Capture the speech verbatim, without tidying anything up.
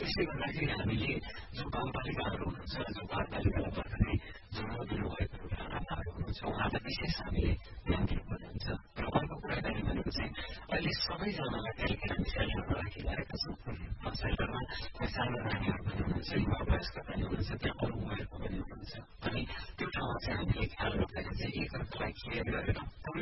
त्यसले गर्दाखेरि हामीले जो बालबालिकाहरू हुनुहुन्छ जो बालबालिकालाई भर्खरै जन्म दिनुभएको एउटा आमाहरू हुनुहुन्छ उहाँलाई विशेष हामीले ध्यान दिनुपर्ने हुन्छ र अर्को कुराकानी भनेको चाहिँ अहिले सबैजनालाई काहीँ हामी सेल्टरमा राखिरहेका छौँ सेल्टरमा सानो नानीहरू पनि हुनुहुन्छ युवा वयस्क पनि हुनुहुन्छ त्यहाँ अरू उमेरको पनि हुनुहुन्छ अनि त्यो ठाउँमा चाहिँ हामीले ख्याल गर्दाखेरि चाहिँ एकअर्कालाई केयर गरेर